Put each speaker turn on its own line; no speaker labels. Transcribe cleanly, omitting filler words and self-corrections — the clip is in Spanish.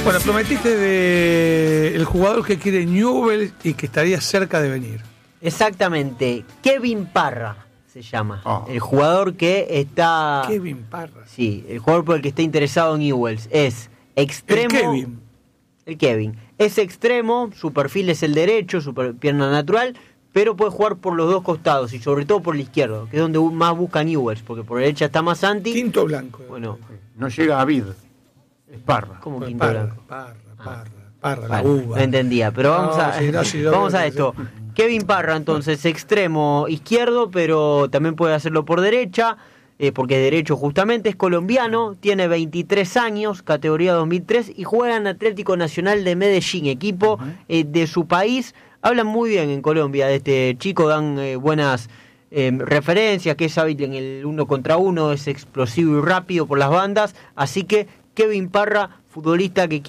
Bueno, prometiste de el jugador que quiere Newell's y que estaría cerca de venir.
Exactamente, Kevin Parra se llama. El jugador que está...
Kevin Parra.
Sí, el jugador por el que está interesado en Newell's. Es extremo... El Kevin. Es extremo, su perfil es el derecho, su pierna natural, pero puede jugar por los dos costados y sobre todo por el izquierdo, que es donde más busca Newell's, porque por la derecha está más Santi.
Quinto blanco.
Bueno,
no llega a Vid. Es Parra.
¿Cómo Quinto
Parra,
blanco?
Parra, la uva.
No entendía, pero vamos vamos a esto. Kevin Parra, entonces, extremo izquierdo, pero también puede hacerlo por derecha, porque es derecho justamente, es colombiano, tiene 23 años, categoría 2003, y juega en Atlético Nacional de Medellín, equipo de su país. Hablan muy bien en Colombia de este chico, dan buenas referencias, que es hábil en el 1 contra 1, es explosivo y rápido por las bandas, así que Kevin Parra, futbolista que